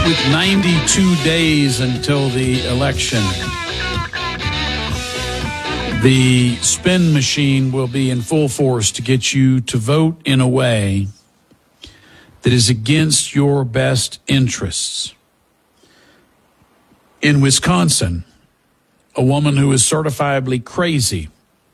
With 92 days until the election, the spin machine will be in full force to get you to vote in a way that is against your best interests. In Wisconsin, a woman who is certifiably crazy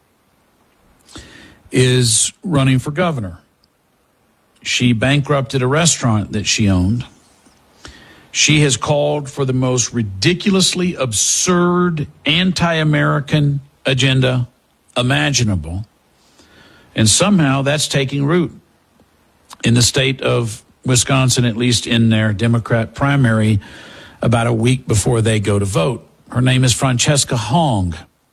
is running for governor. She bankrupted a restaurant that she owned. She has called for the most ridiculously absurd anti-American agenda imaginable. And somehow that's taking root in the state of Wisconsin, at least in their Democrat primary, about a week before they go to vote. Her name is Francesca Hong.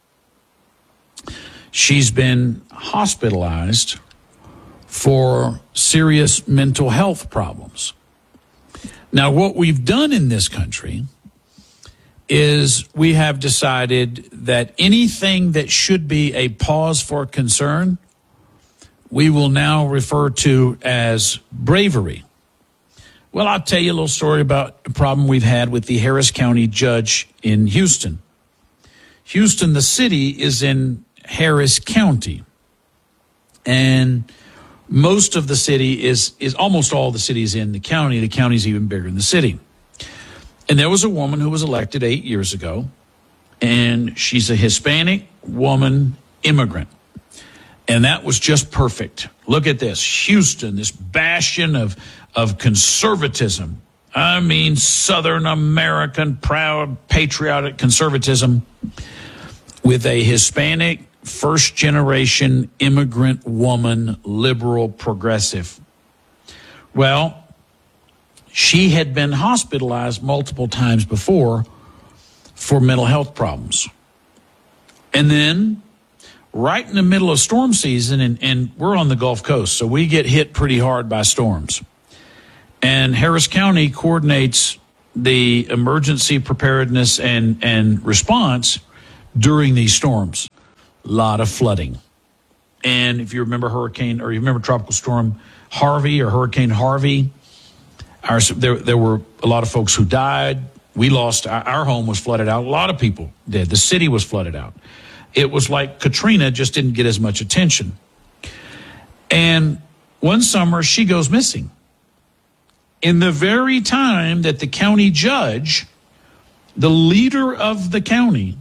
She's been hospitalized for serious mental health problems. Now, what we've done in this country is we have decided that anything that should be a cause for concern, we will now refer to as bravery. Well, I'll tell you a little story about a problem we've had with the Harris County judge in Houston. Houston, the city, is in Harris County. And most of the city is almost all the cities in the county. The county's even bigger than the city. And there was a woman who was elected 8 years ago, and she's a Hispanic woman immigrant. And that was just perfect. Look at this. Houston, this bastion of conservatism. I mean, Southern American, proud, patriotic conservatism with a Hispanic, first-generation immigrant woman, liberal, progressive. Well, she had been hospitalized multiple times before for mental health problems. And then, right in the middle of storm season, and we're on the Gulf Coast, so we get hit pretty hard by storms. And Harris County coordinates the emergency preparedness and response during these storms. A lot of flooding. And if you remember Tropical Storm Harvey or Hurricane Harvey, there were a lot of folks who died. We lost, our home was flooded out. A lot of people did. The city was flooded out. It was like Katrina, just didn't get as much attention. And one summer, she goes missing. In the very time that the county judge, the leader of the county,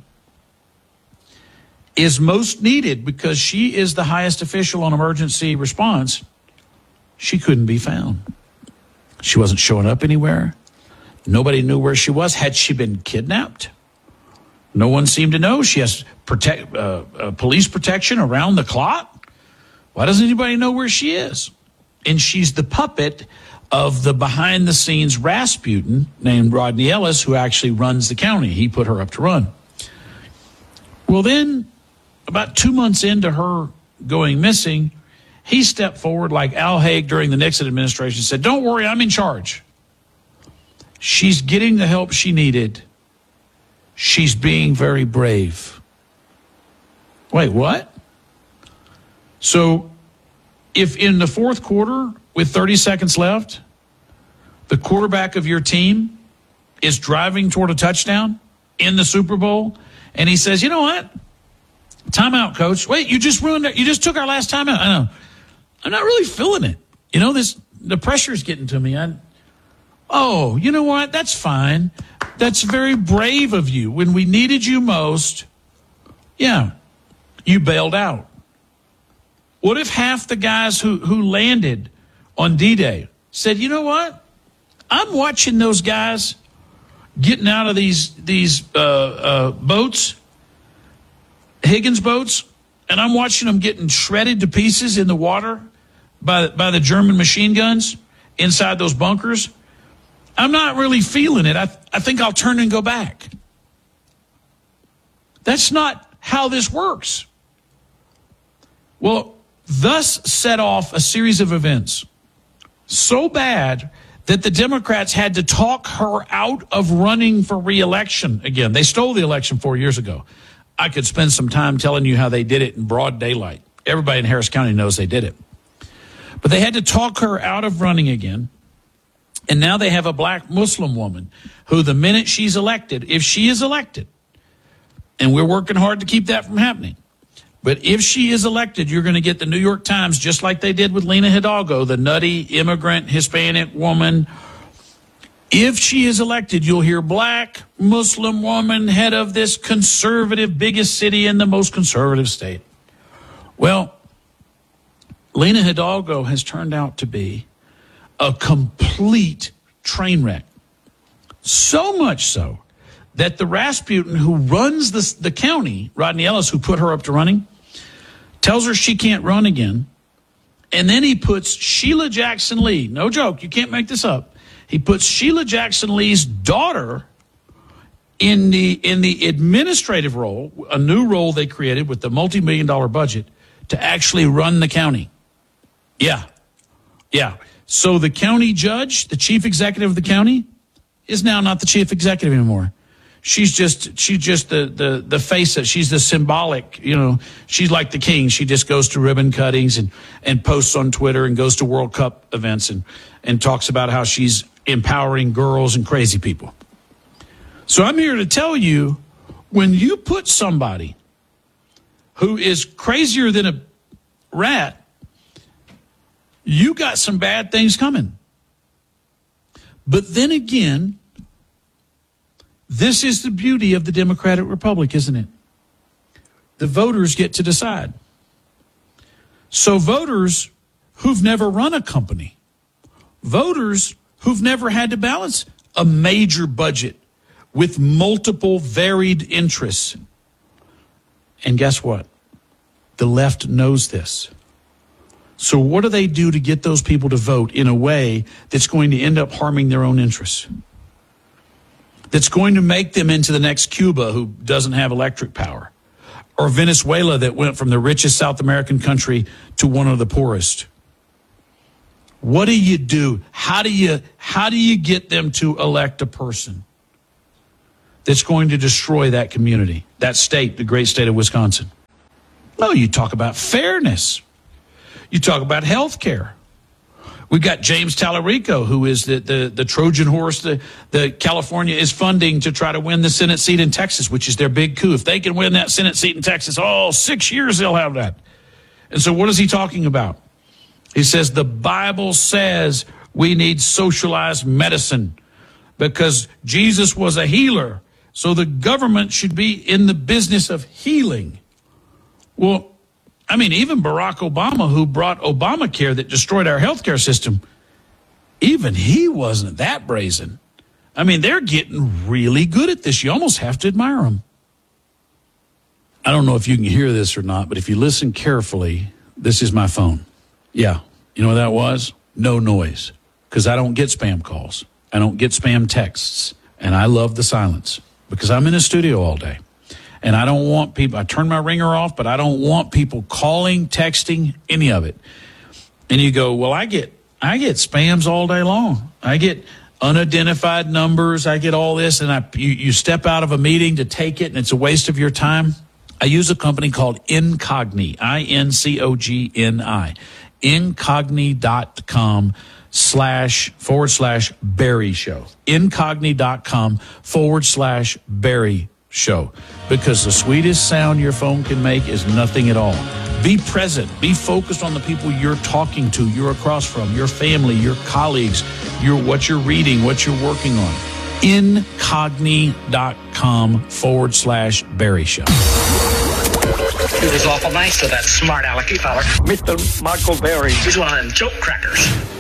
is most needed because she is the highest official on emergency response, she couldn't be found. She wasn't showing up anywhere. Nobody knew where she was. Had she been kidnapped? No one seemed to know. She has police protection around the clock. Why doesn't anybody know where she is? And she's the puppet of the behind-the-scenes Rasputin named Rodney Ellis, who actually runs the county. He put her up to run. Well, then, about 2 months into her going missing, he stepped forward like Al Haig during the Nixon administration and said, "Don't worry, I'm in charge." She's getting the help she needed. She's being very brave. Wait, what? So if in the fourth quarter, with 30 seconds left, the quarterback of your team is driving toward a touchdown in the Super Bowl, and he says, "You know what? Timeout, coach. Wait, you just ruined it. You just took our last timeout." I know. I'm not really feeling it. You know, the pressure's getting to me. You know what? That's fine. That's very brave of you. When we needed you most, you bailed out. What if half the guys who landed on D-Day said, "You know what? I'm watching those guys getting out of these boats, Higgins boats, and I'm watching them getting shredded to pieces in the water by the German machine guns inside those bunkers. I'm not really feeling it. I think I'll turn and go back." That's not how this works. Well, thus set off a series of events so bad that the Democrats had to talk her out of running for re-election again. They stole the election 4 years ago. I could spend some time telling you how they did it in broad daylight. Everybody in Harris County knows they did it. But they had to talk her out of running again. And now they have a black Muslim woman who the minute she's elected, if she is elected, and we're working hard to keep that from happening, but if she is elected, you're going to get the New York Times, just like they did with Lena Hidalgo, the nutty immigrant Hispanic woman. If she is elected, you'll hear black Muslim woman, head of this conservative, biggest city in the most conservative state. Well, Lena Hidalgo has turned out to be a complete train wreck. So much so that the Rasputin who runs the county, Rodney Ellis, who put her up to running, tells her she can't run again. And then he puts Sheila Jackson Lee, no joke, you can't make this up. He puts Sheila Jackson Lee's daughter in the administrative role, a new role they created with the multi-million-dollar budget to actually run the county. Yeah. So the county judge, the chief executive of the county, is now not the chief executive anymore. She's just the face of, she's the symbolic, she's like the king. She just goes to ribbon cuttings and posts on Twitter and goes to World Cup events and talks about how she's empowering girls and crazy people. So I'm here to tell you, when you put somebody who is crazier than a rat, you got some bad things coming. But then again, this is the beauty of the Democratic Republic, isn't it? The voters get to decide. So voters who've never run a company, voters who've never had to balance a major budget with multiple varied interests. And guess what? The left knows this. So what do they do to get those people to vote in a way that's going to end up harming their own interests? That's going to make them into the next Cuba who doesn't have electric power, or Venezuela that went from the richest South American country to one of the poorest. What do you do? How do you get them to elect a person that's going to destroy that community, that state, the great state of Wisconsin? No, you talk about fairness. You talk about health care. We've got James Tallarico, who is the Trojan horse that California is funding to try to win the Senate seat in Texas, which is their big coup. If they can win that Senate seat in Texas, 6 years they'll have that. And so what is he talking about? He says the Bible says we need socialized medicine because Jesus was a healer. So the government should be in the business of healing. Well, I mean, even Barack Obama, who brought Obamacare that destroyed our healthcare system, even he wasn't that brazen. I mean, they're getting really good at this. You almost have to admire them. I don't know if you can hear this or not, but if you listen carefully, this is my phone. Yeah. You know what that was? No noise. Because I don't get spam calls. I don't get spam texts. And I love the silence because I'm in a studio all day. And I don't want people, I turn my ringer off, but I don't want people calling, texting, any of it. And you go, well, I get spams all day long. I get unidentified numbers. I get all this. And you step out of a meeting to take it and it's a waste of your time. I use a company called Incogni, Incogni, Incogni.com//Barry Show. Incogni.com/Barry Show. Because the sweetest sound your phone can make is nothing at all. Be present. Be focused on the people you're talking to, you're across from, your family, your colleagues, what you're reading, what you're working on. Incogni.com/Barry Show. It was awful nice to that smart alecky feller. Mr. Michael Berry. He's one of them joke crackers.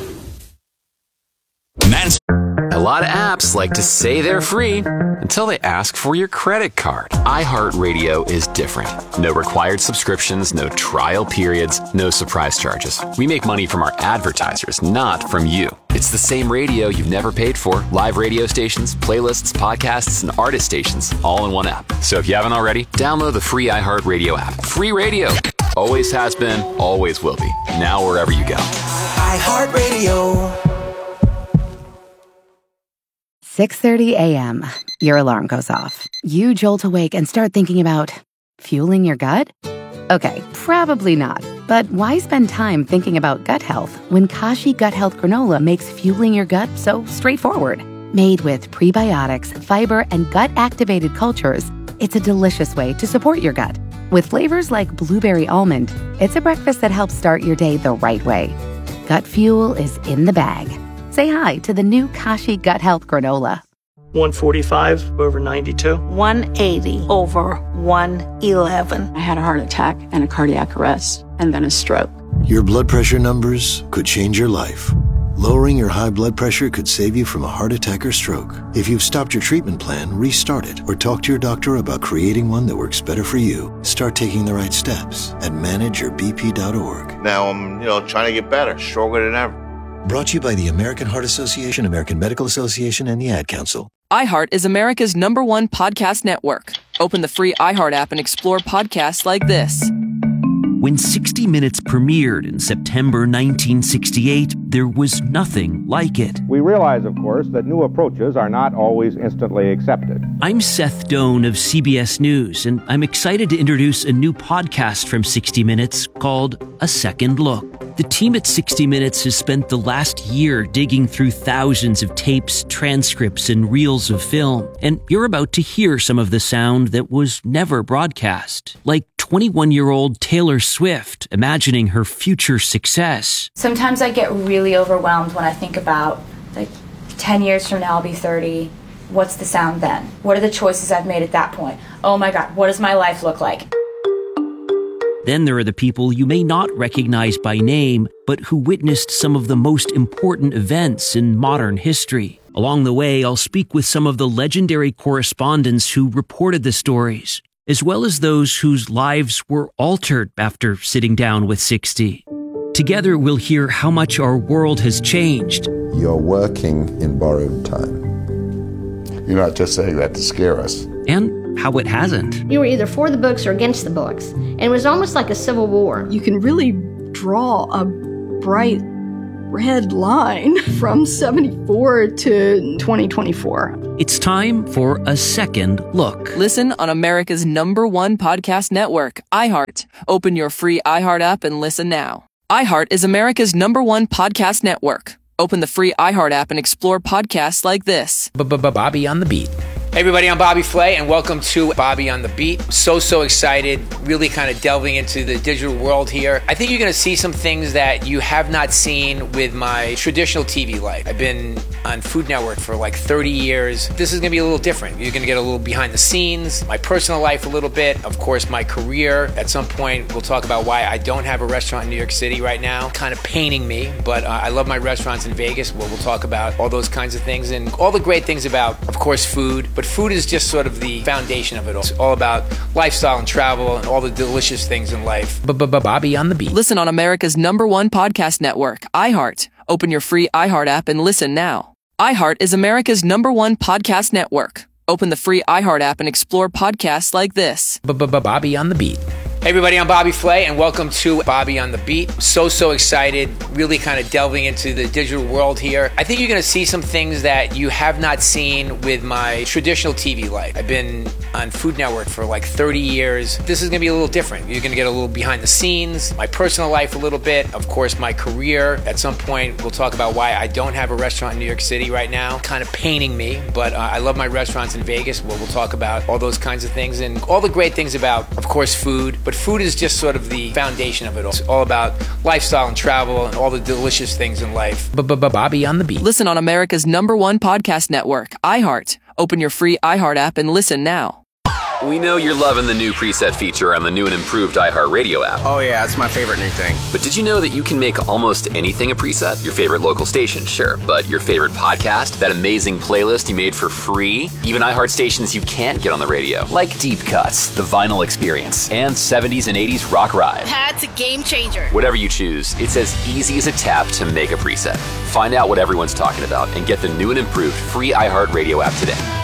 A lot of apps like to say they're free until they ask for your credit card. iHeartRadio is different. No required subscriptions, no trial periods, no surprise charges. We make money from our advertisers, not from you. It's the same radio you've never paid for. Live radio stations, playlists, podcasts, and artist stations, all in one app. So if you haven't already, download the free iHeartRadio app. Free radio. Always has been, always will be. Now wherever you go. iHeartRadio. 6:30 a.m. Your alarm goes off. You jolt awake and start thinking about fueling your gut? Okay, probably not. But why spend time thinking about gut health when Kashi Gut Health Granola makes fueling your gut so straightforward? Made with prebiotics, fiber, and gut-activated cultures, it's a delicious way to support your gut. With flavors like blueberry almond, it's a breakfast that helps start your day the right way. Gut fuel is in the bag. Say hi to the new Kashi Gut Health Granola. 145 over 92. 180 over 111. I had a heart attack and a cardiac arrest, and then a stroke. Your blood pressure numbers could change your life. Lowering your high blood pressure could save you from a heart attack or stroke. If you've stopped your treatment plan, restart it or talk to your doctor about creating one that works better for you. Start taking the right steps at manageyourbp.org. Now I'm, trying to get better, stronger than ever. Brought to you by the American Heart Association, American Medical Association, and the Ad Council. iHeart is America's #1 podcast network. Open the free iHeart app and explore podcasts like this. When 60 Minutes premiered in September 1968, there was nothing like it. We realize, of course, that new approaches are not always instantly accepted. I'm Seth Doan of CBS News, and I'm excited to introduce a new podcast from 60 Minutes called A Second Look. The team at 60 Minutes has spent the last year digging through thousands of tapes, transcripts, and reels of film, and you're about to hear some of the sound that was never broadcast, like 21-year-old Taylor Swift imagining her future success. Sometimes I get really overwhelmed when I think about, 10 years from now I'll be 30. What's the sound then? What are the choices I've made at that point? Oh my God, what does my life look like? Then there are the people you may not recognize by name, but who witnessed some of the most important events in modern history. Along the way, I'll speak with some of the legendary correspondents who reported the stories, as well as those whose lives were altered after sitting down with 60. Together, we'll hear how much our world has changed. You're working in borrowed time. You're not just saying that to scare us. And how it hasn't. You were either for the books or against the books, and it was almost like a civil war. You can really draw a bright red line from 74 to 2024. It's time for A Second Look. Listen on America's #1 podcast network, iHeart. Open your free iHeart app and listen now. iHeart is America's #1 podcast network. Open the free iHeart app and explore podcasts like this. Bobby on the Beat. Hey everybody, I'm Bobby Flay, and welcome to Bobby on the Beat. So excited, really kind of delving into the digital world here. I think you're going to see some things that you have not seen with my traditional TV life. I've been on Food Network for 30 years. This is going to be a little different. You're going to get a little behind the scenes, my personal life a little bit, of course my career. At some point, we'll talk about why I don't have a restaurant in New York City right now. Kind of paining me, but I love my restaurants in Vegas. We'll talk about all those kinds of things and all the great things about, of course, food. But food is just sort of the foundation of it all. It's all about lifestyle and travel and all the delicious things in life. Bobby on the Beat. Listen on America's #1 podcast network, iHeart. Open your free iHeart app and listen now. iHeart is America's #1 podcast network. Open the free iHeart app and explore podcasts like this. Bobby on the Beat. Hey everybody, I'm Bobby Flay, and welcome to Bobby on the Beat. So excited, really kind of delving into the digital world here. I think you're going to see some things that you have not seen with my traditional TV life. I've been on Food Network for 30 years. This is going to be a little different. You're going to get a little behind the scenes, my personal life a little bit, of course my career. At some point, we'll talk about why I don't have a restaurant in New York City right now. Kind of paining me, but I love my restaurants in Vegas. We'll talk about all those kinds of things and all the great things about, of course, food. But food is just sort of the foundation of it all. It's all about lifestyle and travel and all the delicious things in life. Bobby on the Beat. Listen on America's #1 podcast network, iHeart. Open your free iHeart app and listen now. We know you're loving the new preset feature on the new and improved iHeartRadio app. Oh yeah, it's my favorite new thing. But did you know that you can make almost anything a preset? Your favorite local station, sure. But your favorite podcast? That amazing playlist you made for free? Even iHeart stations you can't get on the radio. Like Deep Cuts, The Vinyl Experience, and 70s and 80s Rock Ride. That's a game changer. Whatever you choose, it's as easy as a tap to make a preset. Find out what everyone's talking about and get the new and improved free iHeartRadio app today.